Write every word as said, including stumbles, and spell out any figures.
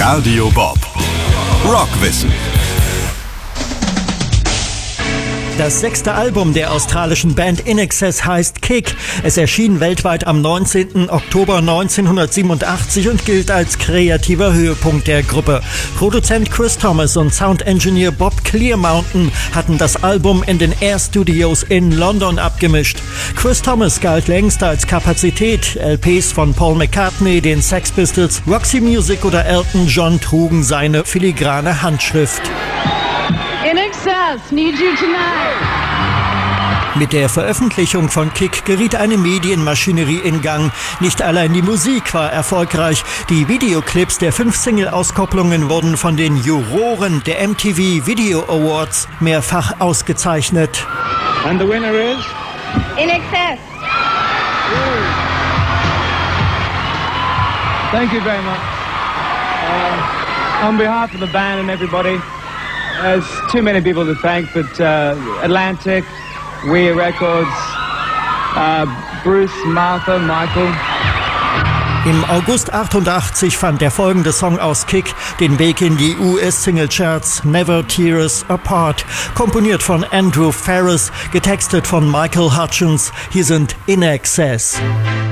Radio Bob. Rockwissen. Das sechste Album der australischen Band In Excess heißt Kick. Es erschien weltweit am neunzehnten Oktober neunzehnhundertsiebenundachtzig und gilt als kreativer Höhepunkt der Gruppe. Produzent Chris Thomas und Sound-Engineer Bob Clearmountain hatten das Album in den Air Studios in London abgemischt. Chris Thomas galt längst als Kapazität. L Ps von Paul McCartney, den Sex Pistols, Roxy Music oder Elton John trugen seine filigrane Handschrift. In Excess, need you tonight. Mit der Veröffentlichung von Kick geriet eine Medienmaschinerie in Gang. Nicht allein die Musik war erfolgreich. Die Videoclips der fünf Single-Auskopplungen wurden von den Juroren der M T V Video Awards mehrfach ausgezeichnet. And the winner is? In Excess. Thank you very much. Uh, on behalf of the band and everybody, there's too many people to thank, but uh, Atlantic, We Records, uh, Bruce, Martha, Michael. Im August achtundachtzig fand der folgende Song aus Kick den Weg in die U S-Single-Charts, Never Tear Us Apart, komponiert von Andrew Farriss, getextet von Michael Hutchence. Hier sind In Excess.